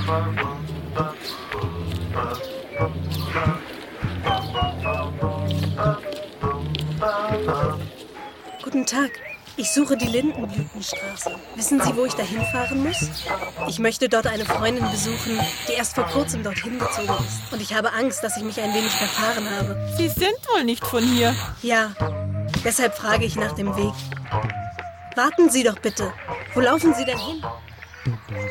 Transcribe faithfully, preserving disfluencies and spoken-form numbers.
Guten Tag. Ich suche die Lindenblütenstraße. Wissen Sie, wo ich da hinfahren muss? Ich möchte dort eine Freundin besuchen, die erst vor kurzem dorthin gezogen ist. Und ich habe Angst, dass ich mich ein wenig verfahren habe. Sie sind wohl nicht von hier. Ja, deshalb frage ich nach dem Weg. Warten Sie doch bitte. Wo laufen Sie denn hin?